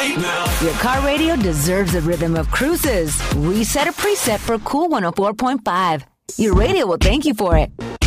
right now. Your car radio deserves a rhythm of cruises. Reset a preset for Cool 104.5. Your radio will thank you for it.